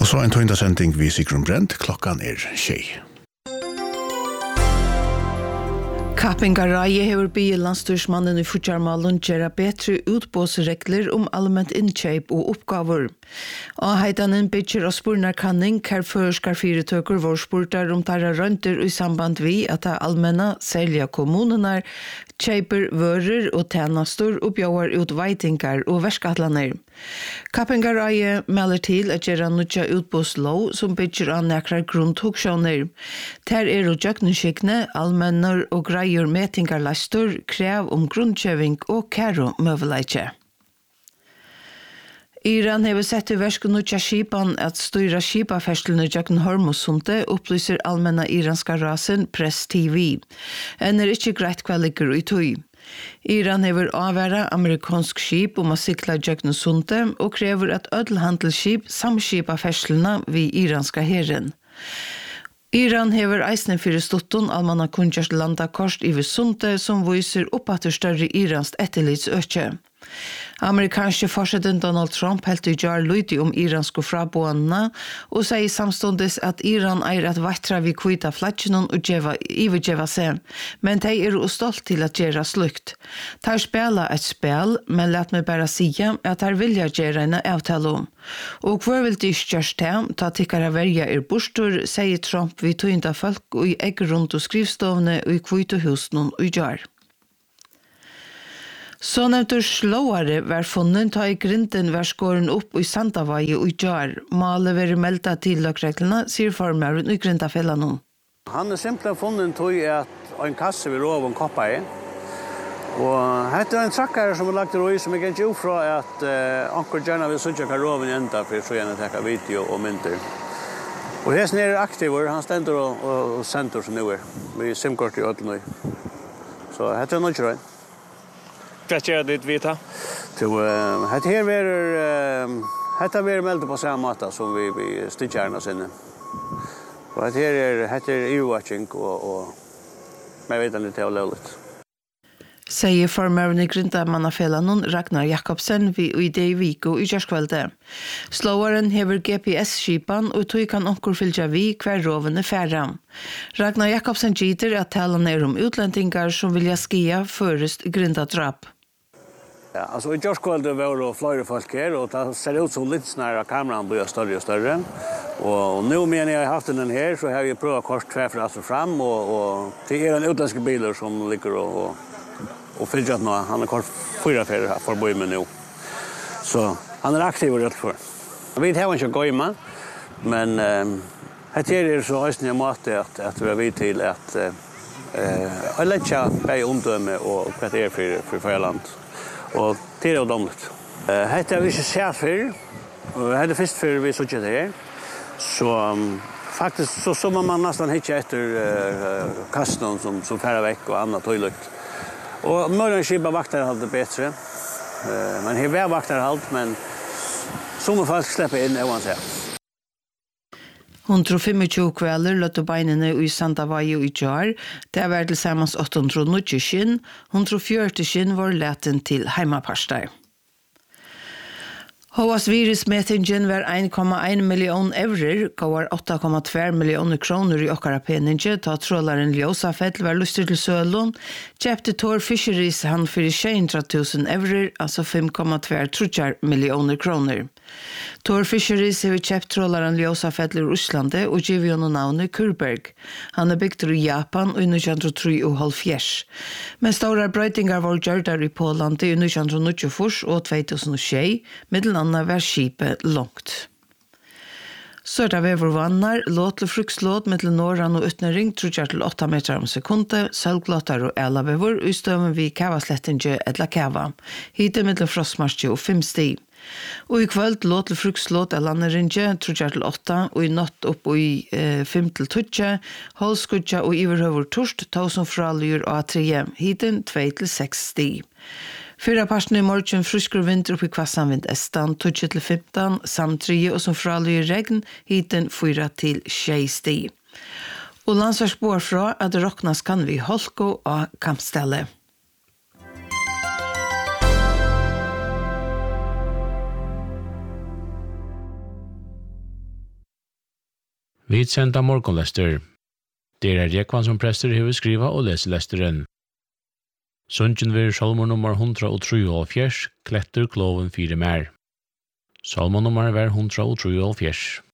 Og så en tøyndasending vi Sigrun Brent, klokkan 6. Kappingaræje hever bygge landstyrsmannen i Futjarmalen gjøre bedre utbåsregler allment innkjøp og oppgaver. Og heitanen bygger og spurnerkanning hver førskar firetøker vår spurter tarra rønter i samband vi at det allmänna sälja kommunerna kjøper vører og tjenester og bjør ut veitingar og verskatlaner. Kappingaræje melder til at gjøre nødja utbåslov som bygger av nekrar grunntoksjoner. Ter og jøkkenskikkene, allmennar og greier metingarlastor, krev grunnkjøving og kæro møveleitje. Iran hever sett i versk nødja skipan at styra skipaferstelene jøkken Hormuzsundet opplyser allmenna iranska rasen Press TV. En ikke greit hva ligger i tøy. Iran hever avværa amerikansk skip å sikla jøkken sundet og krever at ødelhandelsskip samskipaferstelene vi iranska herren. Iran hever eisne fyrir stutton almanna kunjars landa korst i sundet som viser oppatter større iransk etterlidsøkje. Amerikanske forsetten Donald Trump helt i jar lyti iranske fraboanna og sier samstundes at Iran at vatra vi kvita flatjenon og ivergjeva seg, men de stolt til at gjera slukt. De spela et spel, men let meg bare sige at de vilja gjera en avtale. Og hvor vil de gjørs til, ta tikkara verja bostor, sier Trump vi tøynda folk og i egg rundt og skrivstovne og i kvita husnon og jar. Så nevnte slåare var funnet ta i grinden var skåren opp i Sandavaje og i jar. Malet var melda til løkreglene, sier formøren i grindafellan. Han simpelthen funnet tog at en kasse vil råve koppa i. Og hette en trakkare som lagt i som jeg ikke fra at anker gjerne vil sutja hva råven enda for så gjerne tekka video og mynter. Og hesten aktiver, han stender og sender som nu vi simkort i Ødlnøy. Så hette er noe Hva gjør ditt vita? Hette her er meldet på samme måte som vi styrkjærene sinne. Og hette er EU-watching og jeg vet litt av lølet. Sier formøren i Grindamannafellanon Ragnar Jakobsen vi i det Viko i kjørskvalde. Slåaren hever GPS-skipan og tog kan onkur fylgja vi hver rovende færra. Ragnar Jakobsen gyter at talan utlendingar som vilja skia først Grindadrap. Ja, altså i kjørskvalde var det flere folk her, og det ser ut som litt snarere kameran blir større og større. Og nå mener jeg har haft den her, så har vi prøvd kort tvärfra oss fram, og det en utländske biler som ligger og fyllt nå. Han kort 4 for å bo med nå. Så han aktiv og rett for. Vi har ikke gå med, men her så høysten jeg måte at vi har vidt til at jeg lett ikke bare omdømme og hva det for Føyland. Og det jo domlet. Hette vi ikke sett før, og hette først før vi så ikke det her. Så faktisk så må man nesten ikke etter kasten som færre vekk og annet tøylykt. Og mørren skipet vakter hadde det bedre. Men her var vakter halt, men så må folk slippe inn uansett. 125 kvelder løtte beinene i Sandavaje og i jar. Det var til sammans 890 skinn. 140 skinn var leten til heimaparstar. Håas virusmetingen var 1,1 million eurer, går 8,2 millioner kroner i okkara peninge, ta trålaren Ljósafell var lustig til Sølund, kjøpte Tor Fisheries han for 600.000 eurer, altså 5,2 millioner kroner. Tor Fisheries har kjøpt trålaren Ljósafell i Russlande og givet honom navnet Kurberg. Han bygd i Japan i 1973. Men store brøytingar var gjørt i Poland i 1994 og 2006, middelen anna var skipet langt. Sørta vevervannar, låt til frukslåt mellom Norran og Utnering, trutjar til 8 meter om sekundet, sølglåtar og elavever, og i støven vi kavaslettinge etla kava. Hite mellom frostmarsje og 5 sti. Og i kvöld låt til frukslåt av landeringe, trutjar til 8, og i natt opp i 5 til 20, holdskudja og iverhøver torst, 1000 fralyr og 3, hiten 2 til 6 sti. Fyra parten i morgen frusker vind opp i kvassanvind estan, 2 til 15, samt 3 og som fralig regn, hiten 4 til 6 sti. Og landsverksboer fra at det råknas kan vi holko og kampstelle. Vi senda morgonlester. Det Rekvan som prester hever skriva og lese lesteren. Sundjen vir salmor nummer 173, Kletter kloven 4 mer. Salmor nummer var 173.